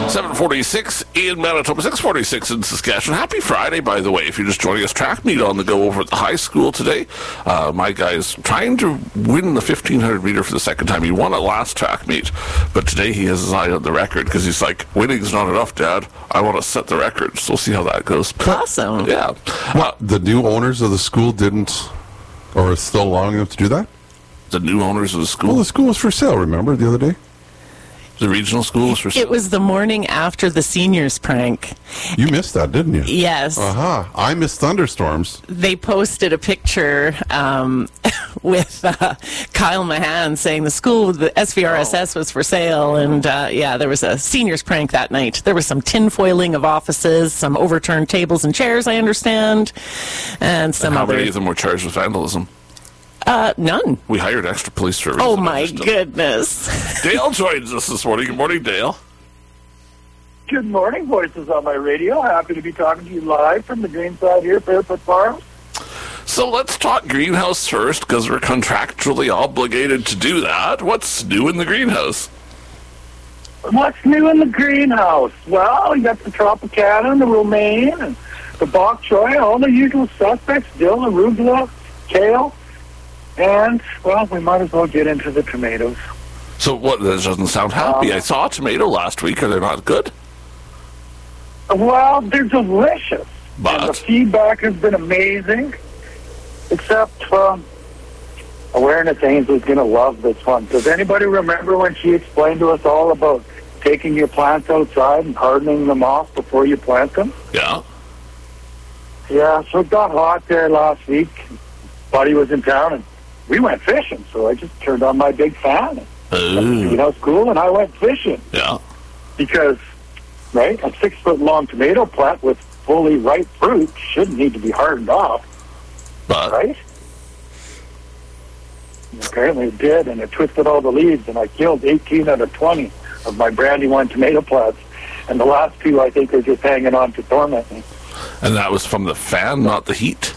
7:46 in Manitoba, 6:46 in Saskatchewan. Happy Friday, by the way. If you're just joining us, track meet on the go over at the high school today. My guy's trying to win the 1,500 meter for the second time. He won it last track meet, but today he has his eye on the record because he's like, winning's not enough, Dad. I want to set the record. So we'll see how that goes. Awesome. Yeah. Well, the new owners of the school didn't, or are still long enough to do that? The new owners of the school. Well, the school was for sale, remember, the other day? The regional school was for sale. It was the morning after the seniors prank. You missed that, didn't you? Yes. Aha. I missed thunderstorms. They posted a picture with Kyle Mahan saying the school, the SVRSS, was for sale. And there was a seniors prank that night. There was some tinfoiling of offices, some overturned tables and chairs, I understand, and some How other. many of them were charged with vandalism? None. We hired extra police for a reason. Oh, my goodness. Dale joins us this morning. Good morning, Dale. Good morning, Voices on my radio. Happy to be talking to you live from the green side here, Fairfoot Farms. So let's talk greenhouse first, because we're contractually obligated to do that. What's new in the greenhouse? What's new in the greenhouse? Well, you got the Tropicana and the romaine and the bok choy, all the usual suspects, dill, arugula, kale, and, well, we might as well get into the tomatoes. So what? That doesn't sound happy. I saw a tomato last week. Are they not good? Well, they're delicious. But? And the feedback has been amazing, except Awareness Ainsley's going to love this one. Does anybody remember when she explained to us all about taking your plants outside and hardening them off before you plant them? Yeah. Yeah, so it got hot there last week. Buddy was in town, and we went fishing, so I just turned on my big fan. You know, school, and I went fishing. Yeah. Because, right, a 6-foot-long tomato plant with fully ripe fruit shouldn't need to be hardened off, But right? And apparently it did, and it twisted all the leaves, and I killed 18 out of 20 of my Brandywine tomato plants. And the last 2, I think, are just hanging on to torment me. and that was from the fan, not the heat.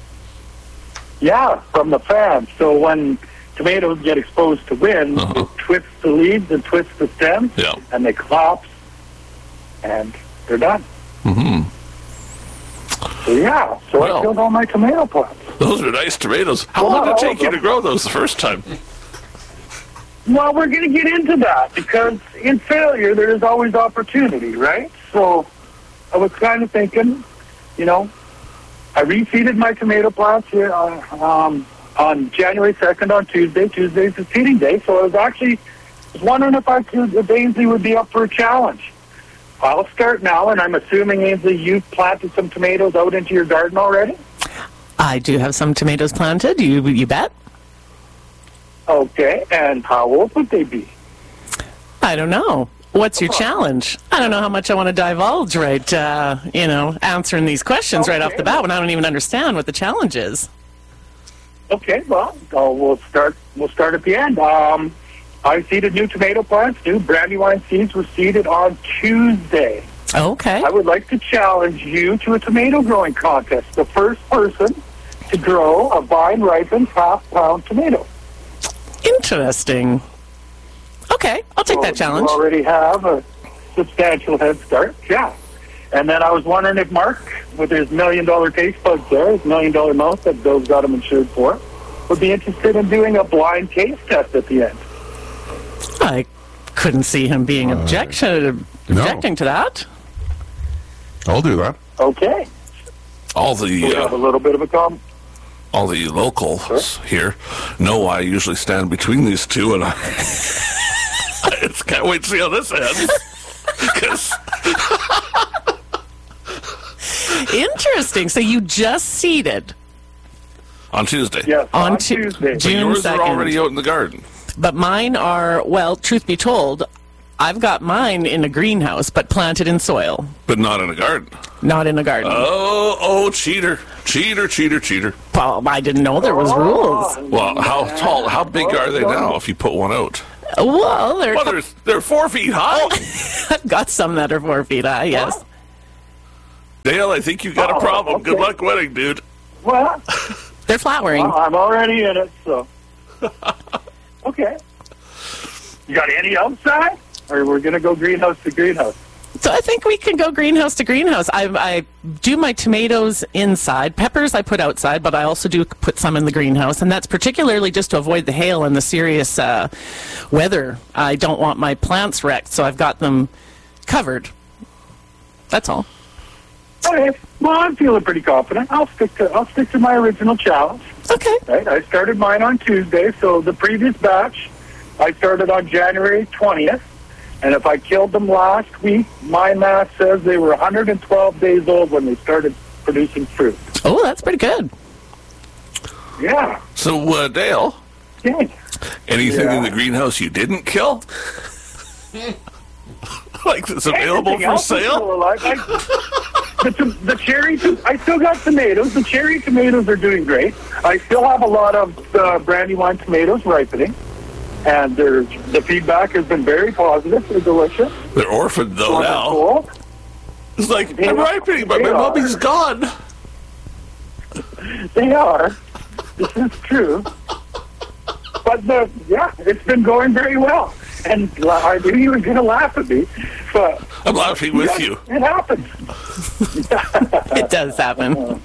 Yeah, from the fan. So when tomatoes get exposed to wind, it twists the leaves and twists the stems, Yeah. and they collapse, and they're done. Mm-hmm. So yeah, so Well. I killed all my tomato plants. Those are nice tomatoes. How Well, long did not it all take of you to them. grow those the first time? Well, we're going to get into that because in failure there is always opportunity, right? So I was kind of thinking, you know, I reseeded my tomato plants here on January 2nd on Tuesday. Tuesday's the seeding day, so I was wondering if Ainsley would be up for a challenge. I'll start now, and I'm assuming, Ainsley, you've planted some tomatoes out into your garden already? I do have some tomatoes planted. You bet. Okay, and how old would they be? I don't know. What's your challenge? I don't know how much I want to divulge, right? Answering these questions right off the bat when I don't even understand what the challenge is. Okay, well, we'll start at the end. I seeded new tomato plants. New Brandywine seeds were seeded on Tuesday. Okay. I would like to challenge you to a tomato growing contest. The first person to grow a vine-ripened half-pound tomato. Interesting. Okay, I'll take that challenge. You already have a substantial head start, yeah. And then I was wondering if Mark, with his $1 million taste buds there, his $1 million mouth that Bill's got him insured for, would be interested in doing a blind taste test at the end. I couldn't see him being objecting to that. I'll do that. Okay. All We have a the little bit of a all the locals here know I usually stand between these two, and I just can't wait to see how this ends. 'Cause Interesting. So you just seeded on Tuesday. Yes, on Tuesday. But June yours 2nd. are already out in the garden. But mine are, well, truth be told, I've got mine in a greenhouse, but planted in soil, But not in a garden. not in a garden. Oh, cheater. Cheater. Well, I didn't know there was rules. Well, how big are they now if you put one out? Well, They're 4 feet high. I've got some that are 4 feet high, yes. Dale, I think you got a problem. okay. Good luck winning, dude. Well, They're flowering. I'm already in it, so. Okay. You got any outside? Or we're going to go greenhouse to greenhouse? So I think we can go greenhouse to greenhouse. I do my tomatoes inside. Peppers I put outside, but I also do put some in the greenhouse, and that's particularly just to avoid the hail and the serious weather. I don't want my plants wrecked, so I've got them covered. That's all. Okay. Well, I'm feeling pretty confident. I'll stick to my original challenge. Okay. Right. I started mine on Tuesday, so the previous batch I started on January 20th. And if I killed them last week, my math says they were 112 days old when they started producing fruit. Oh, that's pretty good. Yeah. So, Dale, Okay. anything in the greenhouse you didn't kill? Like that's available Everything for else is sale? still alive. The cherry, I still got tomatoes. The cherry tomatoes are doing great. I still have a lot of Brandywine tomatoes ripening. And the feedback has been very positive. They're delicious. They're orphaned, though, now. Cool. It's like, I'm ripening, but my mummy's gone. They are. This is true. But, it's been going very well. And I knew you were going to laugh at me. But I'm laughing with you. It happens. It does happen.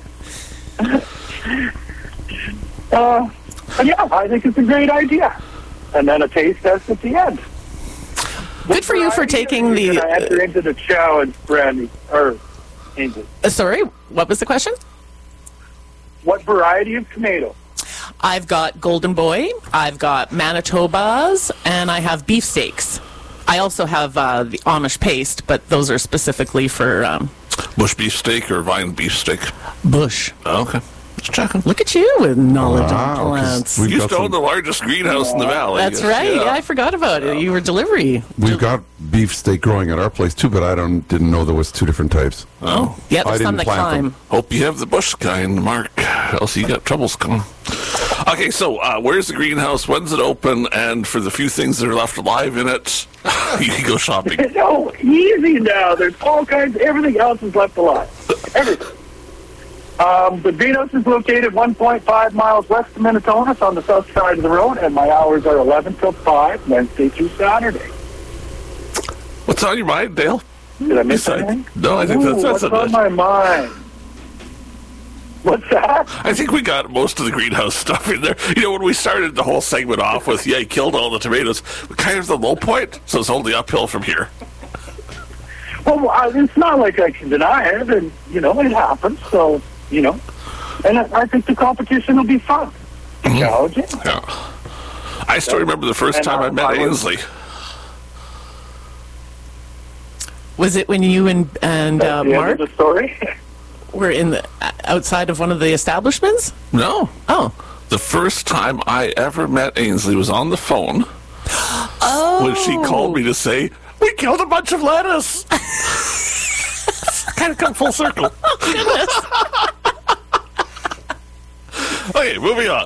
Yeah, I think it's a great idea. And then a taste test at the end. Good for you for taking You're gonna enter into the challenge, Brandy, or Ainsley. Sorry, what was the question? What variety of tomato? I've got Golden Boy, I've got Manitobas, and I have beefsteaks. I also have the Amish paste, but those are specifically for Bush beefsteak or vine beefsteak? bush. Oh, okay. Just checking. Look at you with knowledge Wow, on 'cause plants. we've You got used to own some- the largest greenhouse in the valley. That's Yes, right. yeah. Yeah, I forgot about it. You were delivery. We've got beefsteak growing at our place too, but I didn't know there was two different types. Oh. Yeah, I there's some didn't that plant them. climb. Hope you have the bush kind, Mark. Else you got troubles coming. Okay, so where's the greenhouse? When's it open? And for the few things that are left alive in it, you can go shopping. No, easy now. There's all kinds. Everything else is left alive. Everything. The greenhouse is located 1.5 miles west of Minnetonka on the south side of the road, and my hours are 11 till 5, Wednesday through Saturday. What's on your mind, Dale? Did I miss Besides- anything? No, I think that's what's it. on my mind. What's that? I think we got most of the greenhouse stuff in there. You know, when we started the whole segment off with, yeah, he killed all the tomatoes, kind of the low point, so it's only uphill from here. Well, it's not like I can deny it, and, it happens, so, And I think the competition will be fun. Challenging. Yeah. I still remember the first And time I met I was- Ainsley. Was it when you and That's the end of Mark the story. were in the outside of one of the establishments? No. Oh. The first time I ever met Ainsley was on the phone when she called me to say, we killed a bunch of lettuce. Kind of come full circle. Okay, moving on.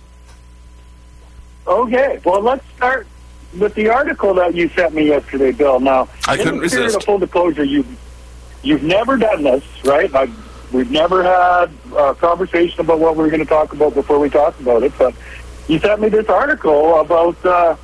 Okay, well, let's start with the article that you sent me yesterday, Bill. Now, I couldn't in the spirit resist. of full disclosure, you've never done this, right? We've never had a conversation about what we're going to talk about before we talk about it, but you sent me this article about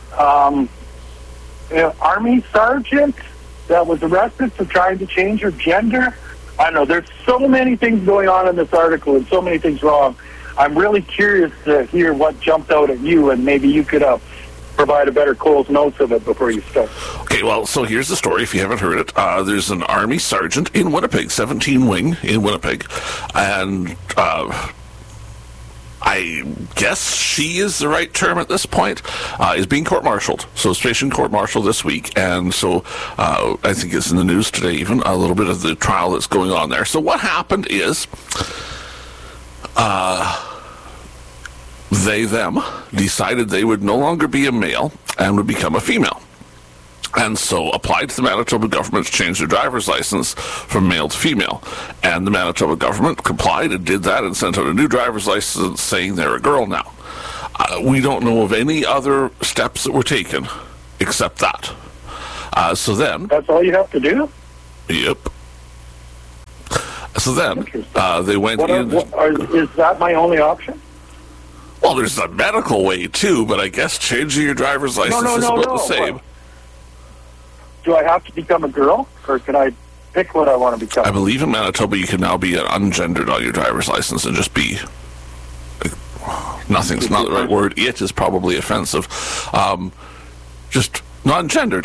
an Army sergeant that was arrested for trying to change her gender. I don't know, there's so many things going on in this article and so many things wrong. I'm really curious to hear what jumped out at you, and maybe you could provide a better Cole's notes of it before you start. Okay, well, so here's the story, if you haven't heard it. There's an Army sergeant in Winnipeg, 17 Wing in Winnipeg, and I guess she is the right term at this point, is being court-martialed. So station court-martial this week, and so I think it's in the news today even, a little bit of the trial that's going on there. So what happened is them decided they would no longer be a male and would become a female. And so applied to the Manitoba government to change their driver's license from male to female. And the Manitoba government complied and did that and sent out a new driver's license saying they're a girl now. We don't know of any other steps that were taken except that. So then... That's all you have to do? Yep. So then they went in... Is that my only option? Well, there's a medical way too, but I guess changing your driver's license is about the same. do I have to become a girl, or can I pick what I want to become? I believe in Manitoba you can now be an ungendered on your driver's license and just be... nothing's not the right word. It is probably offensive. Just non-gendered.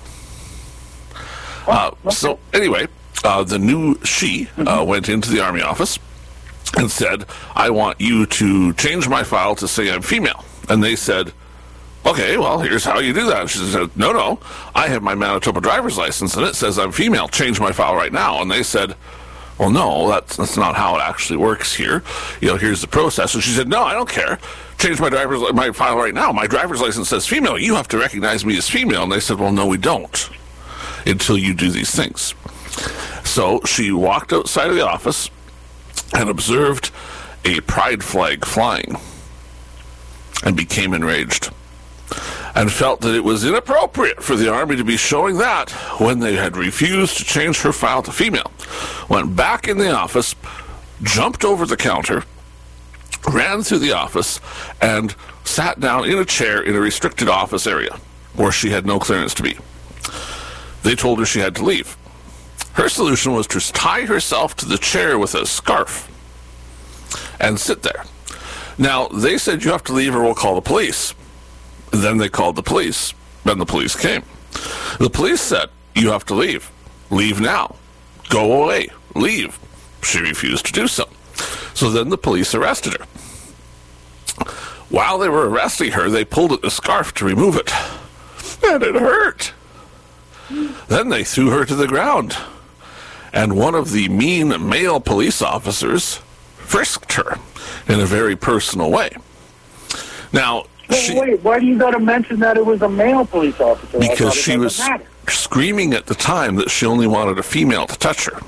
So anyway, the new she went into the Army office and said, I want you to change my file to say I'm female. And they said, okay, well, here's how you do that. And she said, no, I have my Manitoba driver's license and it says I'm female. Change my file right now. And they said, well, no, that's not how it actually works here. Here's the process. And she said, no, I don't care. Change my file right now. My driver's license says female. You have to recognize me as female. And they said, well, no, we don't until you do these things. So she walked outside of the office and observed a pride flag flying and became enraged and felt that it was inappropriate for the Army to be showing that when they had refused to change her file to female. Went back in the office, jumped over the counter, ran through the office, and sat down in a chair in a restricted office area where she had no clearance to be. They told her she had to leave. Her solution was to tie herself to the chair with a scarf and sit there. Now, they said, you have to leave or we'll call the police. Then they called the police. Then the police came. The police said, you have to leave. Leave now. Go away. Leave. She refused to do so. So then the police arrested her. While they were arresting her, they pulled at the scarf to remove it. And it hurt. Then they threw her to the ground. And one of the mean male police officers frisked her in a very personal way. Now, wait, why do you got to mention that it was a male police officer? Because she was screaming at the time that she only wanted a female to touch her.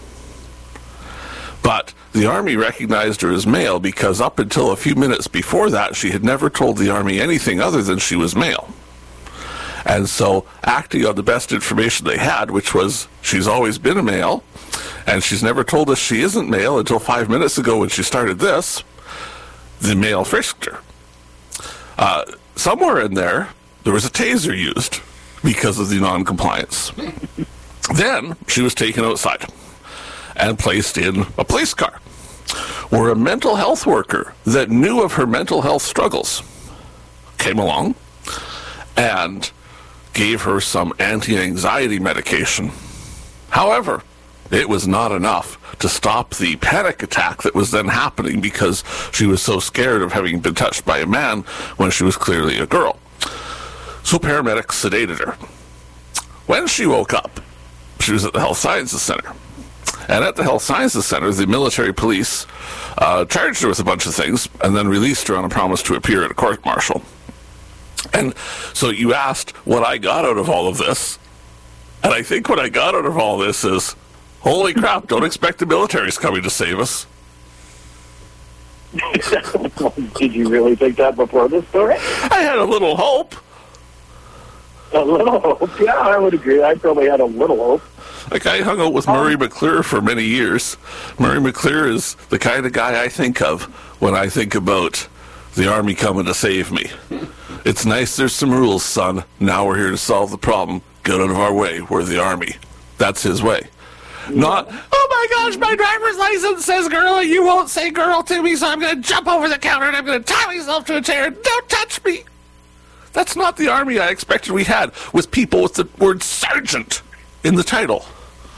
But the Army recognized her as male because up until a few minutes before that, she had never told the Army anything other than she was male. And so, acting on the best information they had, which was she's always been a male, and she's never told us she isn't male until 5 minutes ago when she started this, the male frisked her. Somewhere in there was a taser used because of the non-compliance. Then she was taken outside and placed in a police car where a mental health worker that knew of her mental health struggles came along and gave her some anti-anxiety medication. However, it was not enough to stop the panic attack that was then happening because she was so scared of having been touched by a man when she was clearly a girl. So paramedics sedated her. When she woke up, she was at the Health Sciences Center. And at the Health Sciences Center, the military police charged her with a bunch of things and then released her on a promise to appear at a court-martial. And so you asked what I got out of all of this. And I think what I got out of all this is, holy crap, don't expect the military's coming to save us. Did you really think that before this story? I had a little hope. A little hope? Yeah, I would agree. I probably had a little hope. Like, I hung out with Murray McClure for many years. Murray McClure is the kind of guy I think of when I think about the Army coming to save me. It's nice there's some rules, son. Now we're here to solve the problem. Get out of our way. We're the Army. That's his way. Not, oh my gosh, my driver's license says girl, and you won't say girl to me, so I'm going to jump over the counter and I'm going to tie myself to a chair. Don't touch me. That's not the Army I expected we had, with people with the word sergeant in the title.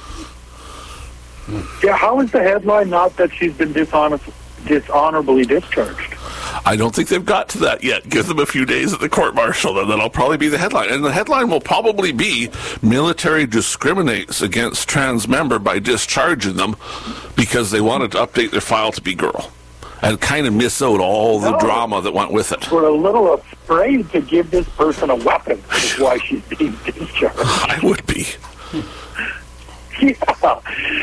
Yeah, how is the headline not that she's been dishonorably discharged? I don't think they've got to that yet. Give them a few days at the court-martial, and that'll probably be the headline. And the headline will probably be, military discriminates against trans member by discharging them because they wanted to update their file to be girl. And kind of miss out all the drama that went with it. We're a little afraid to give this person a weapon, is why she's being discharged. I would be. Yeah.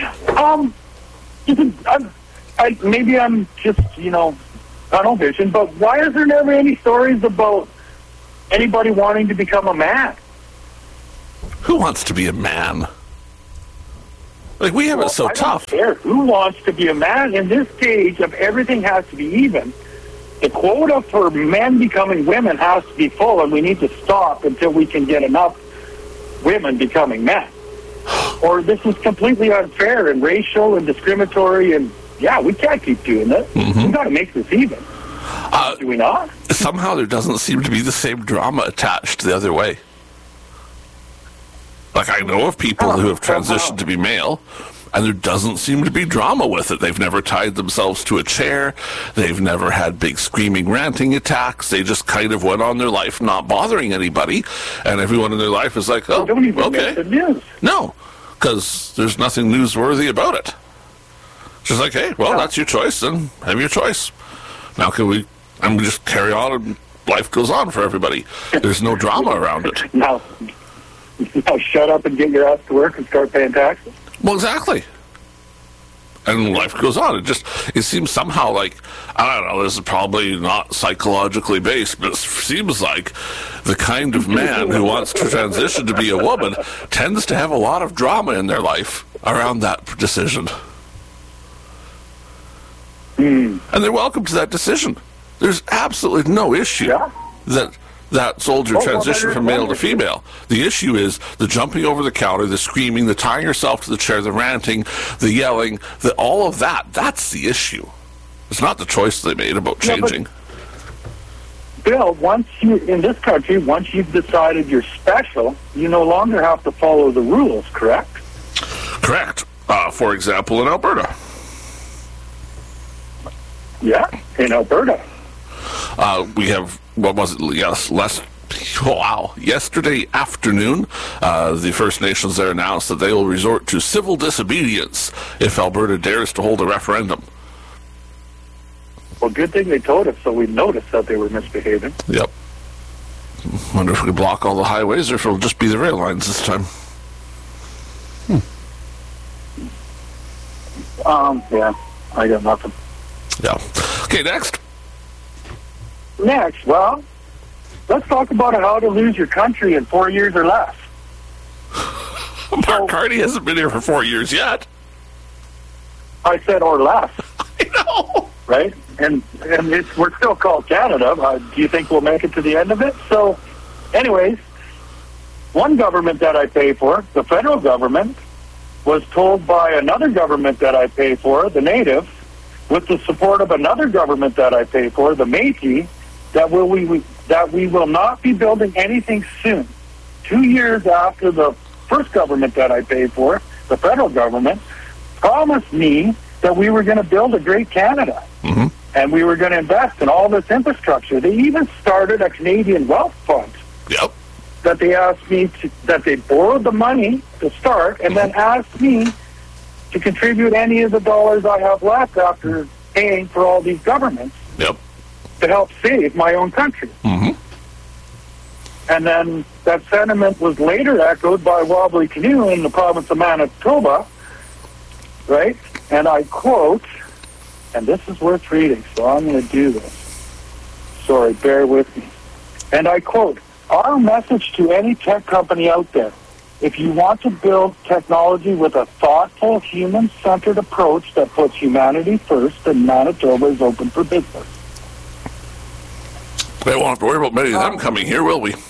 Maybe I'm just, tunnel vision, but why is there never any stories about anybody wanting to become a man? Who wants to be a man? Like, we have it so tough. I don't care who wants to be a man. In this stage of everything has to be even, the quota for men becoming women has to be full, and we need to stop until we can get enough women becoming men. Or this is completely unfair and racial and discriminatory, and yeah, we can't keep doing this. We've got to make this even. Do we not? Somehow there doesn't seem to be the same drama attached the other way. Like, I know of people who have transitioned to be male, and there doesn't seem to be drama with it. They've never tied themselves to a chair. They've never had big screaming, ranting attacks. They just kind of went on their life not bothering anybody, and everyone in their life is like, oh, Don't even okay. make the news. No, because there's nothing newsworthy about it. Just like, hey, well, that's your choice, then have your choice. Now can we just carry on and life goes on for everybody. There's no drama around it. Now shut up and get your ass to work and start paying taxes. Well, exactly. And life goes on. It seems somehow like, I don't know, this is probably not psychologically based, but it seems like the kind of man who wants to transition to be a woman tends to have a lot of drama in their life around that decision. And they're welcome to that decision. There's absolutely no issue that soldier transition from male to female. The issue is the jumping over the counter, the screaming, the tying yourself to the chair, the ranting, the yelling, all of that. That's the issue. It's not the choice they made about changing. Bill, in this country, once you've decided you're special, you no longer have to follow the rules, correct? Correct. For example, in Alberta. Yeah, in Alberta. We have, what was it? Yes, yesterday afternoon, the First Nations there announced that they will resort to civil disobedience if Alberta dares to hold a referendum. Well, good thing they told us so we noticed that they were misbehaving. Yep. Wonder if we can block all the highways or if it'll just be the rail lines this time. Yeah, I got nothing. Yeah. Okay, next. Next, well, let's talk about how to lose your country in 4 years or less. Mark Carney hasn't been here for 4 years yet. I said or less. I know. Right? And we're still called Canada. Do you think we'll make it to the end of it? So, anyways, one government that I pay for, the federal government, was told by another government that I pay for, the Native, with the support of another government that I pay for, the Métis, that we will not be building anything soon. 2 years after the first government that I paid for, the federal government, promised me that we were going to build a great Canada. Mm-hmm. And we were going to invest in all this infrastructure. They even started a Canadian Wealth Fund. Yep. That they asked me that they borrowed the money to start and then asked me to contribute any of the dollars I have left after paying for all these governments. Yep. To help save my own country. Mm-hmm. And then that sentiment was later echoed by Wobbly Canoe in the province of Manitoba, right? And I quote, and this is worth reading, so I'm going to do this. Sorry, bear with me. And I quote, "Our message to any tech company out there, if you want to build technology with a thoughtful, human-centered approach that puts humanity first, then Manitoba is open for business." We won't have to worry about many of them coming here, will we?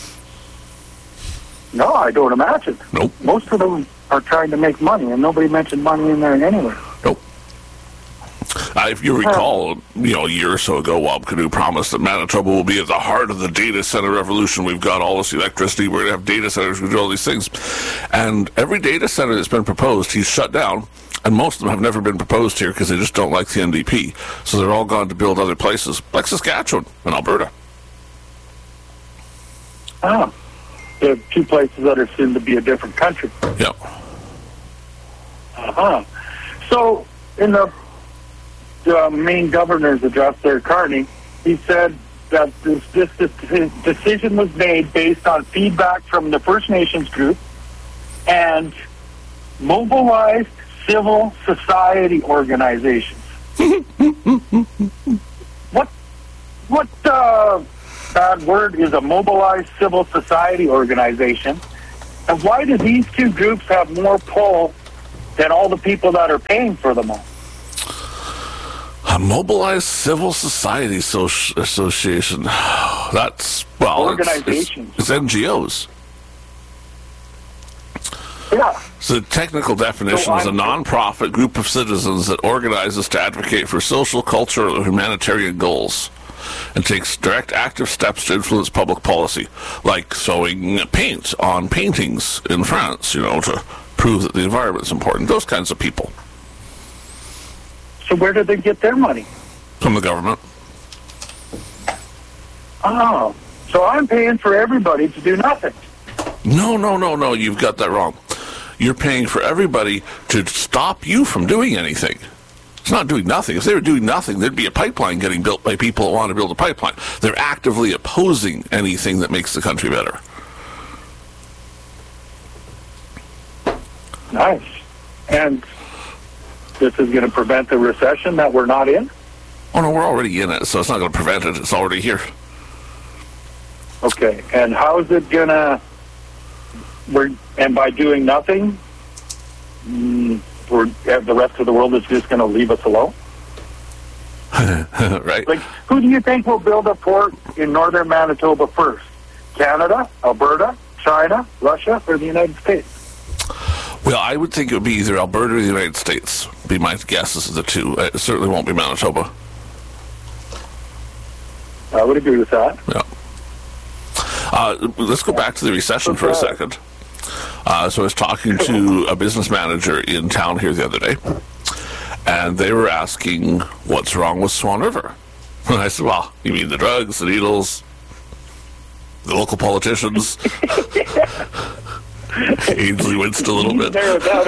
No, I don't imagine. Nope. Most of them are trying to make money, and nobody mentioned money in there anywhere. Nope. If you recall, a year or so ago, Wob Canoe promised that Manitoba will be at the heart of the data center revolution. We've got all this electricity. We're going to have data centers. We do all these things. And every data center that's been proposed, he's shut down. And most of them have never been proposed here because they just don't like the NDP. So they're all gone to build other places, like Saskatchewan and Alberta. Ah, there are two places that are soon to be a different country. Yep. Uh-huh. So, in the main governor's address there, Carney, he said that this decision was made based on feedback from the First Nations group and mobilized civil society organizations. What bad word is a mobilized civil society organization? And why do these two groups have more pull than all the people that are paying for them all? A mobilized civil society association. That's, well, organizations. It's NGOs. Yeah. So the technical definition is a non-profit group of citizens that organizes to advocate for social, cultural, or humanitarian goals and takes direct active steps to influence public policy, like sewing paint on paintings in France, to prove that the environment's important. Those kinds of people. So where do they get their money? From the government. Oh, so I'm paying for everybody to do nothing. No, you've got that wrong. You're paying for everybody to stop you from doing anything. It's not doing nothing. If they were doing nothing, there'd be a pipeline getting built by people that want to build a pipeline. They're actively opposing anything that makes the country better. Nice. And this is going to prevent the recession that we're not in? Oh, no, we're already in it, so it's not going to prevent it. It's already here. Okay. And how is it going to... And by doing nothing, the rest of the world is just going to leave us alone? Right. Like, who do you think will build a port in northern Manitoba first? Canada, Alberta, China, Russia, or the United States? Well, I would think it would be either Alberta or the United States. Be my guesses of the two. It certainly won't be Manitoba. I would agree with that. Yeah. Let's go back to the recession for a second. So I was talking to a business manager in town here the other day, and they were asking, what's wrong with Swan River? And I said, well, you mean the drugs, the needles, the local politicians? Ainsley winced a little bit.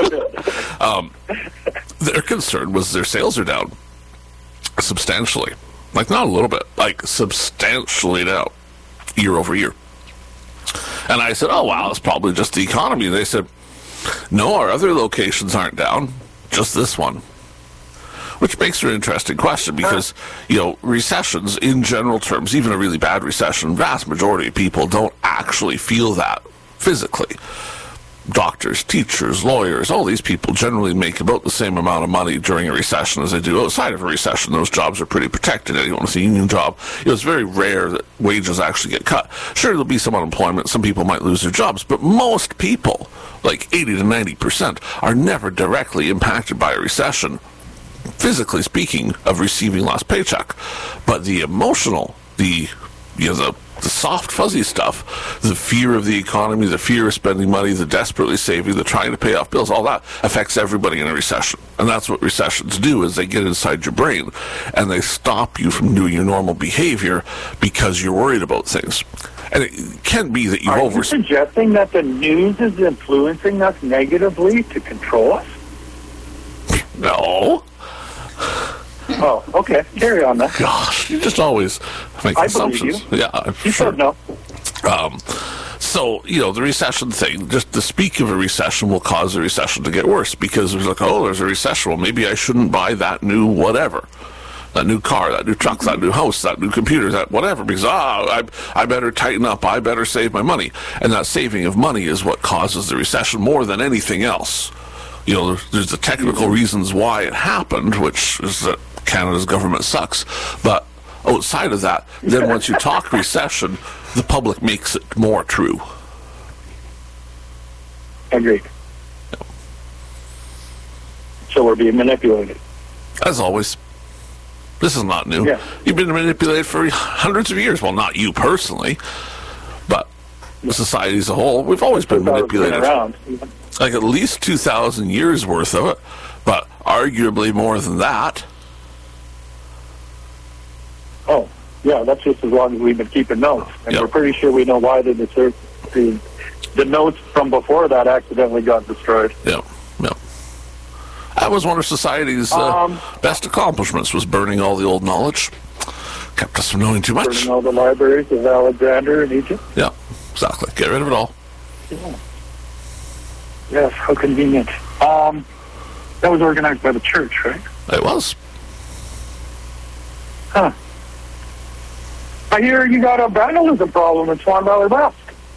Their concern was their sales are down substantially. Like, not a little bit, like substantially down year over year. And I said, oh, wow, it's probably just the economy. And they said, no, our other locations aren't down, just this one. Which makes for an interesting question because, recessions in general terms, even a really bad recession, vast majority of people don't actually feel that physically. Doctors, teachers, lawyers, all these people generally make about the same amount of money during a recession as they do outside of a recession. Those jobs are pretty protected. Anyone with a union job, it's very rare that wages actually get cut. Sure, there'll be some unemployment. Some people might lose their jobs, but most people, like 80 to 90%, are never directly impacted by a recession, physically speaking, of receiving last paycheck. But the emotional, the soft, fuzzy stuff, the fear of the economy, the fear of spending money, the desperately saving, the trying to pay off bills, all that affects everybody in a recession. And that's what recessions do, is they get inside your brain and they stop you from doing your normal behavior because you're worried about things. And it can be that Are you suggesting that the news is influencing us negatively to control us? No. Oh, okay. Carry on then. Gosh, you just always make assumptions. You. Yeah, I'm you sure. said no. So, the recession thing, just to speak of a recession will cause a recession to get worse because it's like, there's a recession. Well, maybe I shouldn't buy that new whatever. That new car, that new truck, that new house, that new computer, that whatever, because I better tighten up, I better save my money. And that saving of money is what causes the recession more than anything else. There's the technical reasons why it happened, which is that Canada's government sucks. But outside of that, then once you talk recession, the public makes it more true. Agreed. Yep. So we're being manipulated. As always. This is not new. Yeah. You've been manipulated for hundreds of years. Well, not you personally, but society as a whole. We've always been manipulated. Like at least 2,000 years worth of it, but arguably more than that. Oh, yeah, that's just as long as we've been keeping notes. And Yep. we're pretty sure we know why the notes from before that accidentally got destroyed. Yeah. That was one of society's best accomplishments, was burning all the old knowledge. Kept us from knowing too much. Burning all the libraries of Alexander and Egypt. Yeah, exactly. Get rid of it all. Yeah. Yes, how convenient. That was organized by the church, right? It was. Huh. I hear you got a vandalism problem in Swan Valley West.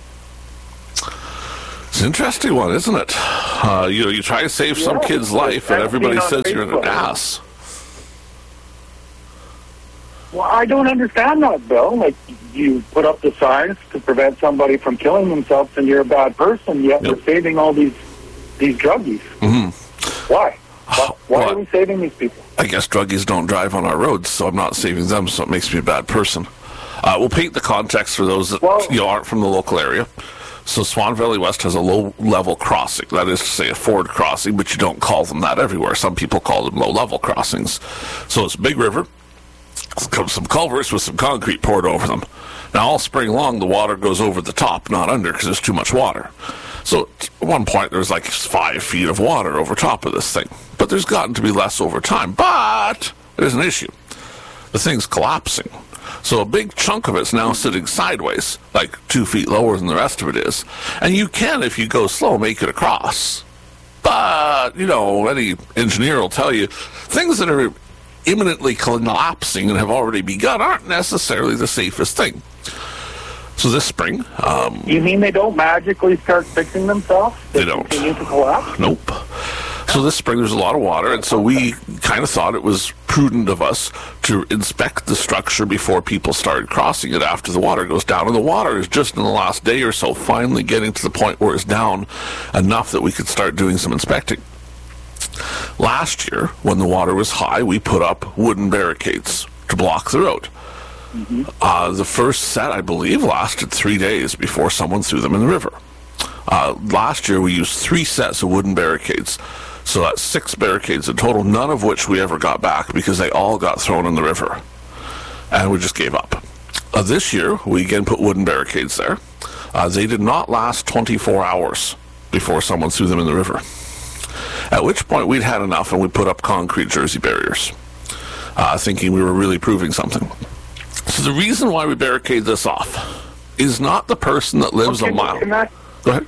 It's an interesting one, isn't it? You try to save some kid's life, and everybody says you're an ass. Well, I don't understand that, Bill. Like, you put up the signs to prevent somebody from killing themselves, and you're a bad person, yet Yep. we're saving all these these druggies. Why? Why are we saving these people? I guess druggies don't drive on our roads, so I'm not saving them, so it makes me a bad person. We'll paint the context for those that aren't from the local area. So Swan Valley West has a low-level crossing. That is to say a ford crossing, but you don't call them that everywhere. Some people call them low-level crossings. So it's a big river, some culverts with some concrete poured over them. Now, all spring long, the water goes over the top, not under, because there's too much water. So at one point, there's like 5 feet of water over top of this thing. But there's gotten to be less over time. But there's an issue. The thing's collapsing. So a big chunk of it's now sitting sideways, like 2 feet lower than the rest of it is. And you can, if you go slow, make it across. But, any engineer will tell you, things that are imminently collapsing and have already begun aren't necessarily the safest thing. So this spring... you mean they don't magically start fixing themselves? They don't. Continue to collapse? Nope. So this spring there's a lot of water, and so we kind of thought it was prudent of us to inspect the structure before people started crossing it after the water goes down. And the water is just in the last day or so finally getting to the point where it's down enough that we could start doing some inspecting. Last year, when the water was high, we put up wooden barricades to block the road. The first set, I believe, lasted 3 days before someone threw them in the river. Last year, we used 3 sets of wooden barricades. So that's 6 barricades in total, none of which we ever got back because they all got thrown in the river. And we just gave up. This year, we again put wooden barricades there. They did not last 24 hours before someone threw them in the river. At which point, we'd had enough and we put up concrete Jersey barriers, thinking we were really proving something. So the reason why we barricade this off is not the person that lives a mile. Go ahead.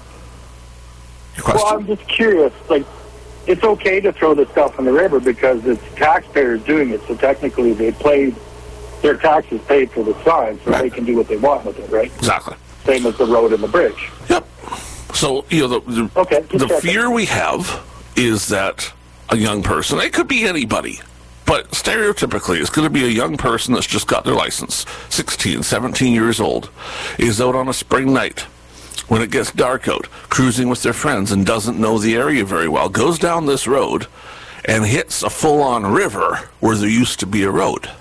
Your question? Well, I'm just curious. It's okay to throw this stuff in the river because it's taxpayers doing it. So technically, their taxes paid for the sign, so they can do what they want with it, right? Exactly. Same as the road and the bridge. Yep. So the fear we have is that a young person, it could be anybody, but stereotypically, it's going to be a young person that's just got their license, 16, 17 years old, is out on a spring night when it gets dark out, cruising with their friends and doesn't know the area very well, goes down this road and hits a full-on river where there used to be a road.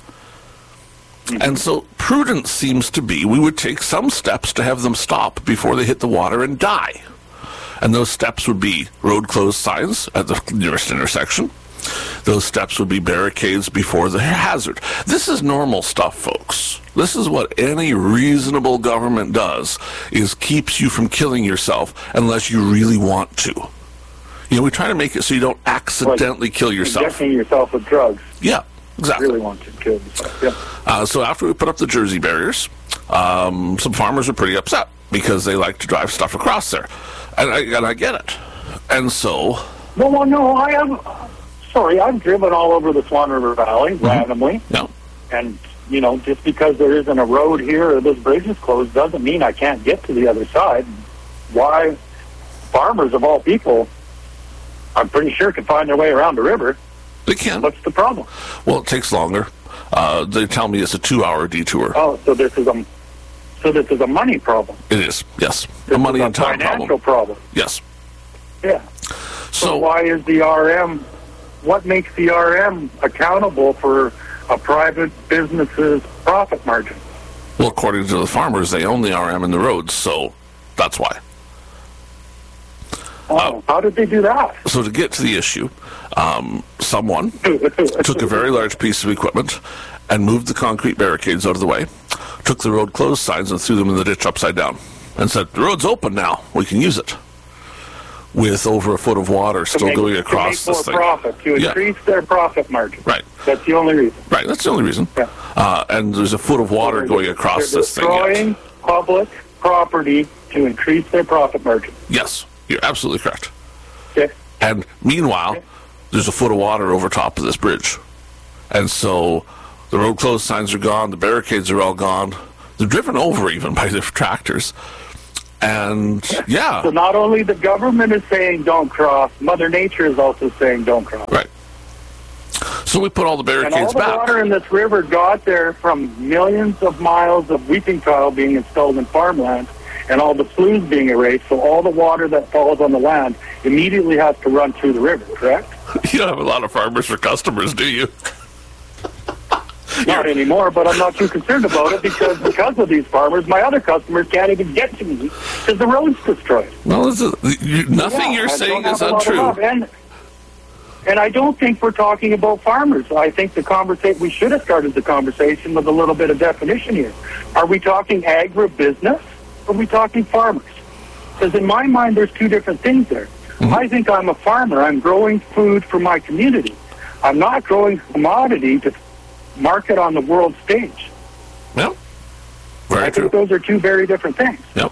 And so prudence seems to be we would take some steps to have them stop before they hit the water and die. And those steps would be road closed signs at the nearest intersection. Those steps would be barricades before the hazard. This is normal stuff, folks. This is what any reasonable government does, is keeps you from killing yourself unless you really want to. We try to make it so you don't accidentally kill yourself. Injecting yourself with drugs. Yeah, exactly. Really want to kill yourself, yeah. So after we put up the Jersey barriers, some farmers are pretty upset because they like to drive stuff across there. And I get it. And so... No, I've driven all over the Swan River Valley randomly. Yeah. And, just because there isn't a road here or this bridge is closed doesn't mean I can't get to the other side. Why farmers of all people, I'm pretty sure, can find their way around the river. They can. What's the problem? Well, it takes longer. They tell me it's a 2-hour detour. Oh, so this is a money problem. It is, yes. This a money is and time financial problem. Yes. Yeah. So why is the RM... What makes the RM accountable for a private business's profit margin? Well, according to the farmers, they own the RM and the roads, so that's why. How did they do that? So to get to the issue, someone took a very large piece of equipment and moved the concrete barricades out of the way, took the road closed signs and threw them in the ditch upside down, and said, the road's open now, we can use it. With over a foot of water still going across this thing. To increase their profit margin. Right. That's the only reason. Right, that's the only reason. Yeah. And there's a foot of water going across this thing. They're destroying public property to increase their profit margin. Yes, you're absolutely correct. Okay. And meanwhile, there's a foot of water over top of this bridge. And so the road closed signs are gone, the barricades are all gone. They're driven over even by the tractors. And, yeah. So not only the government is saying don't cross, Mother Nature is also saying don't cross. Right. So we put all the barricades back. And all the water in this river got there from millions of miles of weeping tile being installed in farmland and all the sloughs being erased, so all the water that falls on the land immediately has to run through the river, correct? You don't have a lot of farmers for customers, do you? Not anymore, but I'm not too concerned about it because of these farmers, my other customers can't even get to me because the road's destroyed. Well, nothing you're saying is untrue. And I don't think we're talking about farmers. I think we should have started the conversation with a little bit of definition here. Are we talking agribusiness or are we talking farmers? Because in my mind, there's two different things there. Mm-hmm. I think I'm a farmer. I'm growing food for my community. I'm not growing commodity to market on the world stage. Yep. Very I true. think those are two very different things. Yep.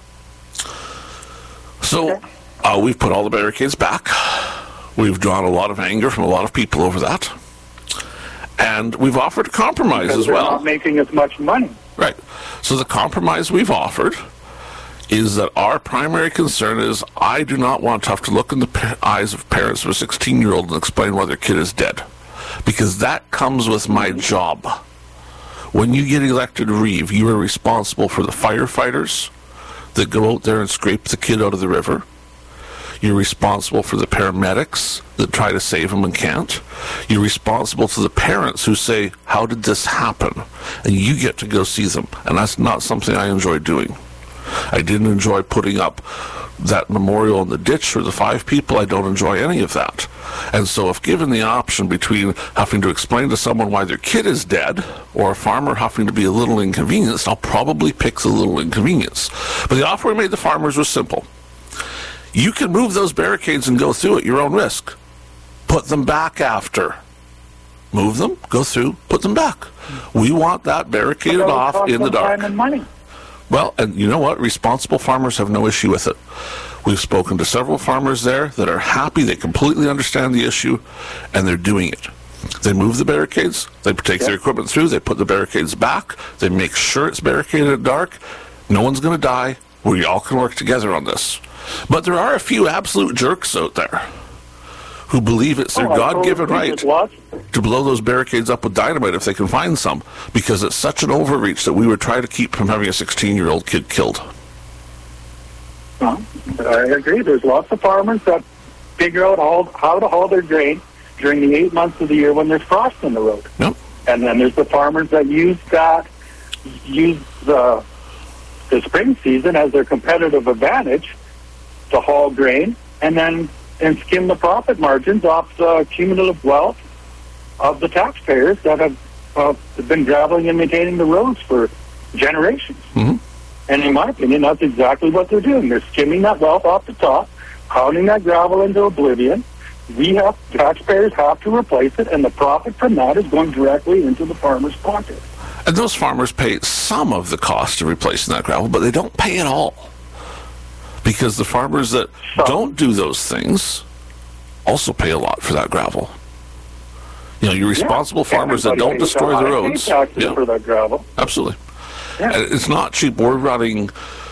So we've put all the barricades back. We've drawn a lot of anger from a lot of people over that. And we've offered a compromise Because as well. They're not making as much money. Right. So the compromise we've offered is that our primary concern is I do not want to have to look in the eyes of parents of a 16-year-old and explain why their kid is dead. Because that comes with my job. When you get elected Reeve, you are responsible for the firefighters that go out there and scrape the kid out of the river. You're responsible for the paramedics that try to save him and can't. You're responsible to the parents who say, how did this happen? And you get to go see them. And that's not something I enjoy doing. I didn't enjoy putting up that memorial in the ditch for the 5 people. I don't enjoy any of that. And so if given the option between having to explain to someone why their kid is dead or a farmer having to be a little inconvenienced, I'll probably pick the little inconvenience. But the offer we made the farmers was simple. You can move those barricades and go through at your own risk. Put them back after. Move them, go through, put them back. We want that barricaded off in the dark. Time and money. Well, and you know what? Responsible farmers have no issue with it. We've spoken to several farmers there that are happy, they completely understand the issue, and they're doing it. They move the barricades, they take their equipment through, they put the barricades back, they make sure it's barricaded at dark. No one's going to die. We all can work together on this. But there are a few absolute jerks out there who believe it's their God-given right to blow those barricades up with dynamite if they can find some, because it's such an overreach that we would try to keep from having a 16-year-old kid killed. I agree. There's lots of farmers that figure out how to haul their grain during the 8 months of the year when there's frost in the road. Yep. And then there's the farmers that use the spring season as their competitive advantage to haul grain and skim the profit margins off the cumulative wealth of the taxpayers that have been graveling and maintaining the roads for generations. Mm-hmm. And in my opinion, that's exactly what they're doing. They're skimming that wealth off the top, pounding that gravel into oblivion. Taxpayers have to replace it, and the profit from that is going directly into the farmer's pocket. And those farmers pay some of the cost of replacing that gravel, but they don't pay it all. Because the farmers that don't do those things also pay a lot for that gravel. You know, your responsible farmers that don't destroy the roads. For that gravel. Absolutely. Yeah. And it's not cheap. We're running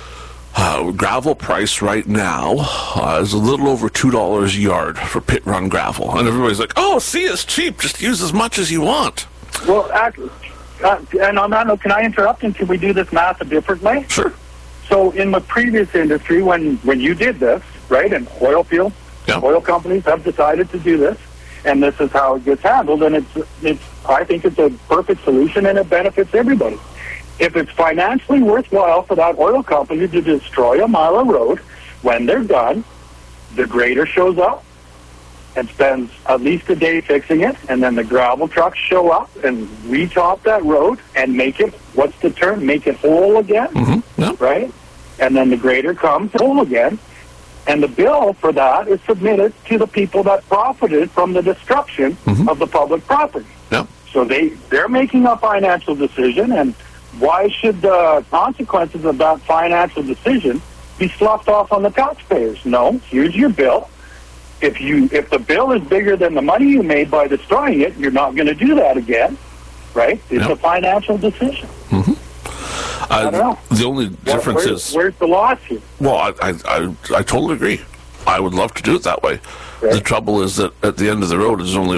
gravel price right now is a little over $2 a yard for pit run gravel. And everybody's like, oh, see, it's cheap. Just use as much as you want. Well, and on that note, can I interrupt and can we do this math a different way? Sure. So in the previous industry, when you did this, right, and oil companies have decided to do this, and this is how it gets handled, and I think it's a perfect solution and it benefits everybody. If it's financially worthwhile for that oil company to destroy a mile of road, when they're done, the grader shows up and spends at least a day fixing it, and then the gravel trucks show up and retop that road and make it, what's the term, make it whole again, right? And then the grader comes whole again, and the bill for that is submitted to the people that profited from the destruction of the public property. Yep. So they're making a financial decision, and why should the consequences of that financial decision be sloughed off on the taxpayers? No, here's your bill. If the bill is bigger than the money you made by destroying it, you're not going to do that again, right? It's a financial decision. I don't know. The only difference is... Where's the loss here? Well, I totally agree. I would love to do it that way. Right. The trouble is that at the end of the road, there's only